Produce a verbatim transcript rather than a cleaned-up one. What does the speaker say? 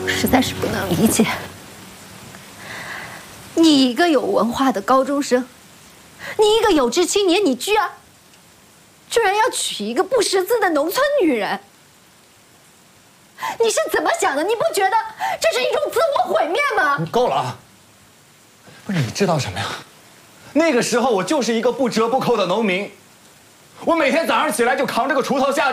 实在是不能理解，你一个有文化的高中生，你一个有志青年，你居然居然要娶一个不识字的农村女人，你是怎么想的？你不觉得这是一种自我毁灭吗？ 你够了啊！不是你知道什么呀？那个时候我就是一个不折不扣的农民，我每天早上起来就扛着个锄头下。